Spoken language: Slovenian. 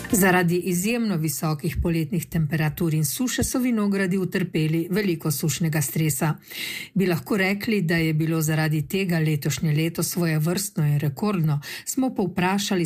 Zaradi izjemno visokih poletnih temperatur in suše so vinogradi utrpeli veliko sušnega stresa. Bi lahko rekli, da je bilo zaradi tega letošnje leto svojevrstno in rekordno, smo povprašali